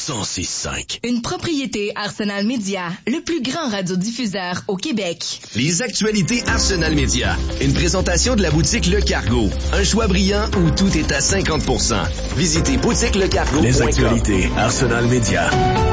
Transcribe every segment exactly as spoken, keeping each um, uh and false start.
cent six cinq. Une propriété Arsenal Média, le plus grand radiodiffuseur au Québec. Les actualités Arsenal Média. Une présentation de la boutique Le Cargo. Un choix brillant où tout est à cinquante pour cent. Visitez boutique le cargo point com. Les actualités Arsenal Média.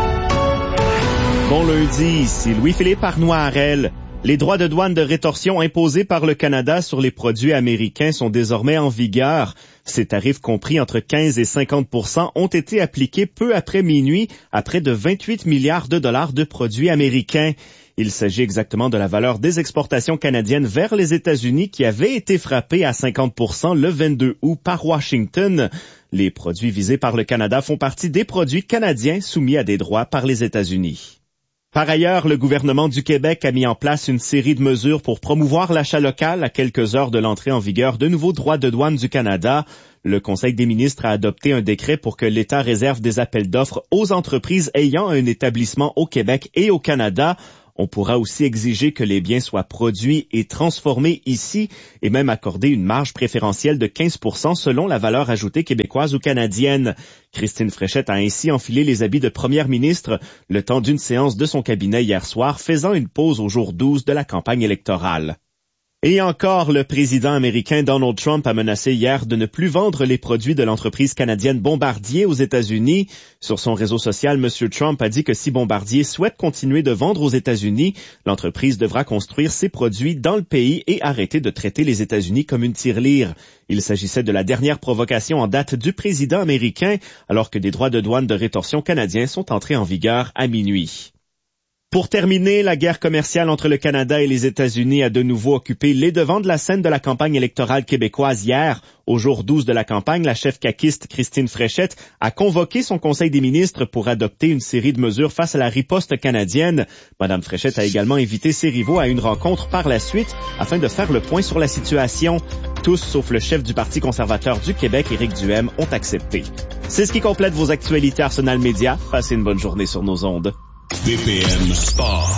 Bon lundi, ici Louis-Philippe Arnois-Harel. Les droits de douane de rétorsion imposés par le Canada sur les produits américains sont désormais en vigueur. Ces tarifs compris entre quinze et cinquante pour cent ont été appliqués peu après minuit à près de vingt-huit milliards de dollars de produits américains. Il s'agit exactement de la valeur des exportations canadiennes vers les États-Unis qui avait été frappée à cinquante pour cent le vingt-deux août par Washington. Les produits visés par le Canada font partie des produits canadiens soumis à des droits par les États-Unis. Par ailleurs, le gouvernement du Québec a mis en place une série de mesures pour promouvoir l'achat local à quelques heures de l'entrée en vigueur de nouveaux droits de douane du Canada. Le Conseil des ministres a adopté un décret pour que l'État réserve des appels d'offres aux entreprises ayant un établissement au Québec et au Canada. On pourra aussi exiger que les biens soient produits et transformés ici et même accorder une marge préférentielle de quinze pour cent selon la valeur ajoutée québécoise ou canadienne. Christine Fréchette a ainsi enfilé les habits de première ministre le temps d'une séance de son cabinet hier soir, faisant une pause au jour douze de la campagne électorale. Et encore, le président américain Donald Trump a menacé hier de ne plus vendre les produits de l'entreprise canadienne Bombardier aux États-Unis. Sur son réseau social, M. Trump a dit que si Bombardier souhaite continuer de vendre aux États-Unis, l'entreprise devra construire ses produits dans le pays et arrêter de traiter les États-Unis comme une tirelire. Il s'agissait de la dernière provocation en date du président américain, alors que des droits de douane de rétorsion canadiens sont entrés en vigueur à minuit. Pour terminer, la guerre commerciale entre le Canada et les États-Unis a de nouveau occupé les devants de la scène de la campagne électorale québécoise hier. Au jour douze de la campagne, la chef caquiste Christine Fréchette a convoqué son Conseil des ministres pour adopter une série de mesures face à la riposte canadienne. Madame Fréchette a également invité ses rivaux à une rencontre par la suite afin de faire le point sur la situation. Tous, sauf le chef du Parti conservateur du Québec, Éric Duhaime, ont accepté. C'est ce qui complète vos actualités Arsenal Média. Passez une bonne journée sur nos ondes. B P M Sport.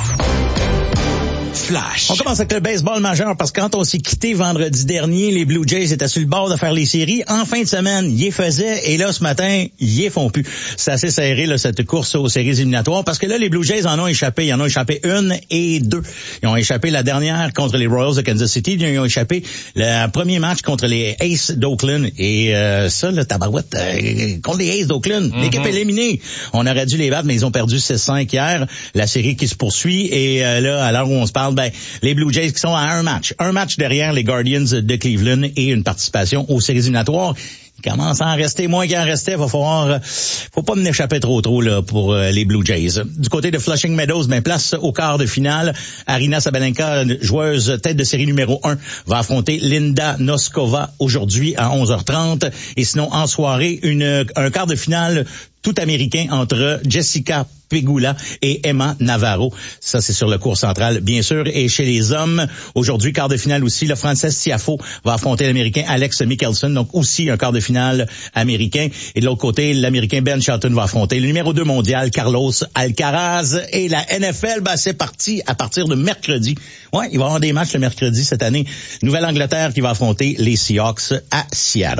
Flash. On commence avec le baseball majeur parce que quand on s'est quitté vendredi dernier, les Blue Jays étaient sur le bord de faire les séries. En fin de semaine, ils les faisaient et là, ce matin, ils les font plus. C'est assez serré, là, cette course aux séries éliminatoires parce que là, les Blue Jays en ont échappé. Ils en ont échappé une et deux. Ils ont échappé la dernière contre les Royals de Kansas City. Ils ont échappé le premier match contre les Aces d'Oakland. Et euh, ça, le tabarouette, euh, contre les Aces d'Oakland, mm-hmm. L'équipe éliminée. On aurait dû les battre, mais ils ont perdu six cinq hier. La série qui se poursuit et euh, là, à l'heure où on se parle, ben, les Blue Jays qui sont à un match. Un match derrière les Guardians de Cleveland et une participation aux séries éliminatoires. Il commence à en rester moins qu'il en restait. Va falloir, faut pas me échapper trop trop, là, pour euh, les Blue Jays. Du côté de Flushing Meadows, ben, place au quart de finale. Aryna Sabalenka, joueuse tête de série numéro un, va affronter Linda Noskova aujourd'hui à onze heures trente. Et sinon, en soirée, une, un quart de finale tout américain entre Jessica Pegula et Emma Navarro. Ça, c'est sur le court central, bien sûr. Et chez les hommes, aujourd'hui, quart de finale aussi, le Frances Tiafoe va affronter l'Américain Alex Michelson, donc aussi un quart de finale américain. Et de l'autre côté, l'Américain Ben Shelton va affronter le numéro deux mondial, Carlos Alcaraz. Et la N F L, ben, c'est parti à partir de mercredi. Ouais, il va y avoir des matchs le mercredi cette année. Nouvelle-Angleterre qui va affronter les Seahawks à Seattle.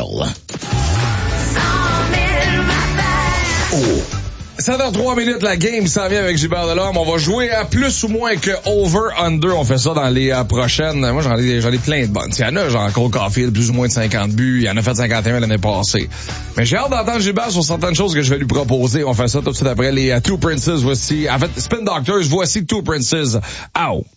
Oh. sept heures trois minutes, la game s'en vient avec Gilbert Delorme. On va jouer à plus ou moins que over-under. On fait ça dans les euh, prochaines. Moi, j'en ai, j'en ai plein de bonnes. Il y en a, genre Cole Caulfield, plus ou moins de cinquante buts. Il en a fait cinquante et un l'année passée. Mais j'ai hâte d'entendre Gilbert sur certaines choses que je vais lui proposer. On fait ça tout de suite après les uh, Two Princes. Voici, en fait, Spin Doctors, voici Two Princes. Ow!